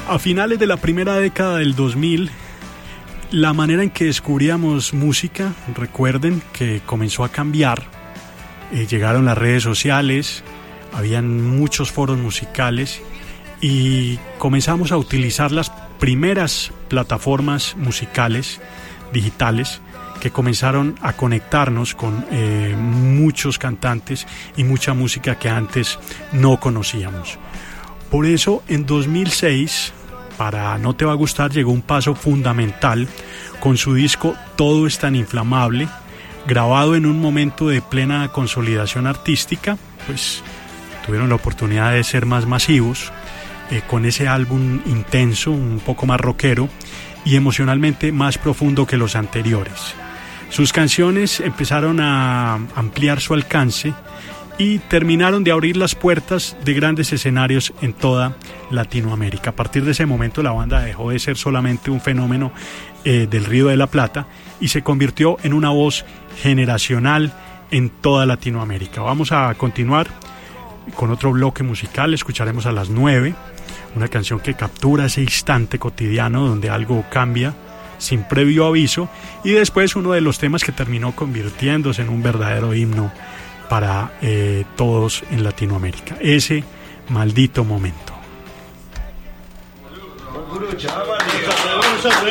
A finales de la primera década del 2000, la manera en que descubríamos música, recuerden que comenzó a cambiar. Llegaron las redes sociales, habían muchos foros musicales y comenzamos a utilizar las primeras plataformas musicales digitales que comenzaron a conectarnos con muchos cantantes y mucha música que antes no conocíamos. Por eso en 2006, para No Te Va a Gustar, llegó un paso fundamental con su disco Todo es tan inflamable, grabado en un momento de plena consolidación artística. Pues tuvieron la oportunidad de ser más masivos, con ese álbum intenso, un poco más rockero y emocionalmente más profundo que los anteriores. Sus canciones empezaron a ampliar su alcance y terminaron de abrir las puertas de grandes escenarios en toda Latinoamérica. A partir de ese momento la banda dejó de ser solamente un fenómeno del Río de la Plata y se convirtió en una voz generacional en toda Latinoamérica. Vamos a continuar con otro bloque musical. Escucharemos a las 9 una canción que captura ese instante cotidiano donde algo cambia sin previo aviso, y después uno de los temas que terminó convirtiéndose en un verdadero himno para todos en Latinoamérica, Ese Maldito Momento.